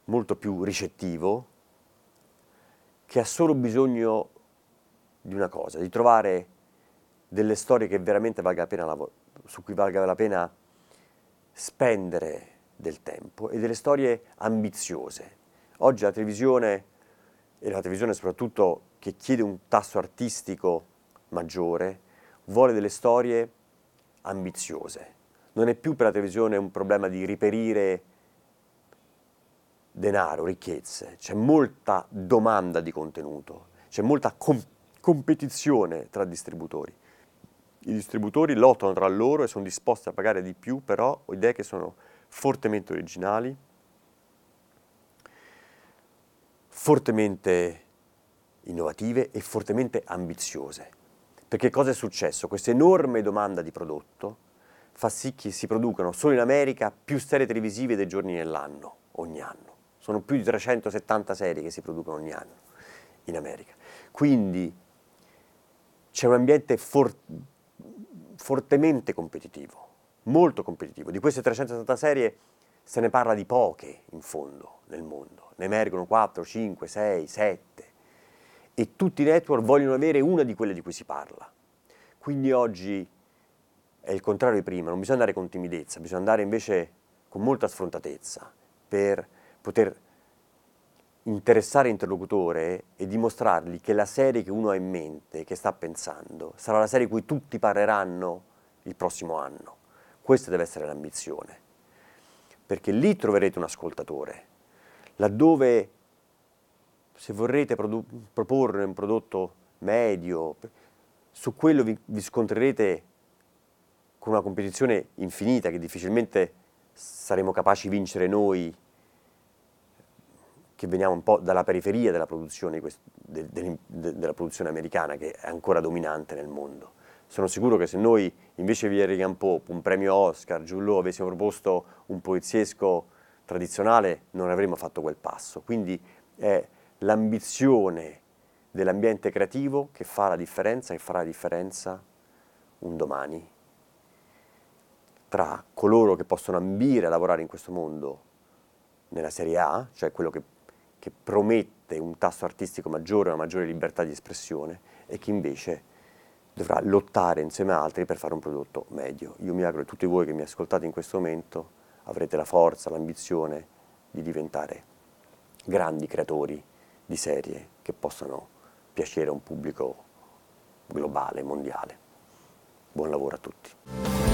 molto più ricettivo, che ha solo bisogno di una cosa, di trovare delle storie che veramente valga la pena su cui valga la pena spendere del tempo e delle storie ambiziose. Oggi la televisione, e la televisione soprattutto che chiede un tasso artistico maggiore, vuole delle storie ambiziose. Non è più per la televisione un problema di reperire denaro, ricchezze, c'è molta domanda di contenuto, c'è molta competizione tra distributori. I distributori lottano tra loro e sono disposti a pagare di più, però ho idee che sono fortemente originali, fortemente innovative e fortemente ambiziose. Perché cosa è successo? Questa enorme domanda di prodotto fa sì che si producano solo in America più serie televisive dei giorni nell'anno, ogni anno. Sono più di 370 serie che si producono ogni anno in America. Quindi c'è un ambiente fortemente competitivo, molto competitivo. Di queste 370 serie se ne parla di poche in fondo nel mondo. Ne emergono 4, 5, 6, 7 e tutti i network vogliono avere una di quelle di cui si parla. Quindi oggi è il contrario di prima, non bisogna andare con timidezza, bisogna andare invece con molta sfrontatezza per poter interessare l'interlocutore e dimostrargli che la serie che uno ha in mente, che sta pensando, sarà la serie di cui tutti parleranno il prossimo anno. Questa deve essere l'ambizione, perché lì troverete un ascoltatore, laddove se vorrete proporre un prodotto medio, su quello vi scontrerete con una competizione infinita che difficilmente saremo capaci di vincere noi, che veniamo un po' dalla periferia della produzione, della produzione americana, che è ancora dominante nel mondo. Sono sicuro che se noi, invece di Harry Pope, un premio Oscar, Jude Law, avessimo proposto un poliziesco tradizionale, non avremmo fatto quel passo. Quindi è l'ambizione dell'ambiente creativo che fa la differenza, che farà la differenza un domani tra coloro che possono ambire a lavorare in questo mondo nella serie A, cioè quello che promette un tasso artistico maggiore, una maggiore libertà di espressione, e chi invece dovrà lottare insieme a altri per fare un prodotto medio. Io mi auguro che tutti voi che mi ascoltate in questo momento avrete la forza, l'ambizione di diventare grandi creatori di serie che possano piacere a un pubblico globale, mondiale. Buon lavoro a tutti.